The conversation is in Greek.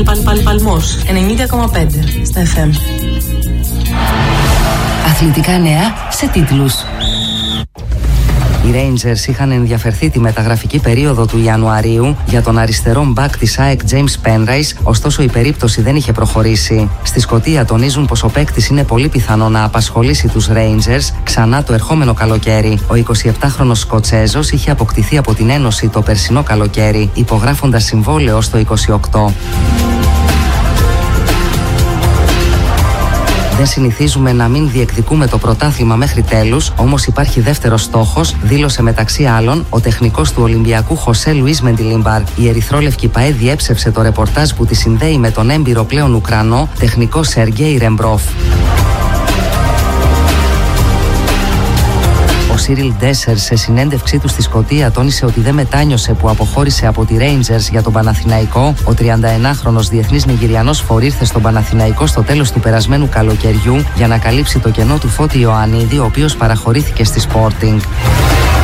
Παλμός 90,5 στα FM. Αθλητικά νέα σε τίτλους. Οι Rangers είχαν ενδιαφερθεί τη μεταγραφική περίοδο του Ιανουαρίου για τον αριστερό μπακ της ΑΕΚ James Penrice, ωστόσο η περίπτωση δεν είχε προχωρήσει. Στη Σκωτία τονίζουν πως ο παίκτης είναι πολύ πιθανό να απασχολήσει τους Rangers ξανά το ερχόμενο καλοκαίρι. Ο 27χρονος Σκοτσέζος είχε αποκτηθεί από την Ένωση το περσινό καλοκαίρι, υπογράφοντας συμβόλαιο ως το 28. Δεν συνηθίζουμε να μην διεκδικούμε το πρωτάθλημα μέχρι τέλους, όμως υπάρχει δεύτερος στόχος, δήλωσε μεταξύ άλλων ο τεχνικός του Ολυμπιακού Χωσέ Λουίς Μεντιλίμπαρ. Η ερυθρόλευκη ΠΑΕ διέψευσε το ρεπορτάζ που τη συνδέει με τον έμπειρο πλέον Ουκρανό τεχνικό Σεργέι Ρεμπρόφ. Ο Σίριλ Ντέσσερ σε συνέντευξή του στη Σκωτία τόνισε ότι δεν μετάνιωσε που αποχώρησε από τη Rangers για τον Παναθηναϊκό. Ο 31χρονος διεθνής Νιγηριανός φορήρθε στον Παναθηναϊκό στο τέλος του περασμένου καλοκαιριού για να καλύψει το κενό του Φώτη Ιωαννίδη, ο οποίος παραχωρήθηκε στη Sporting.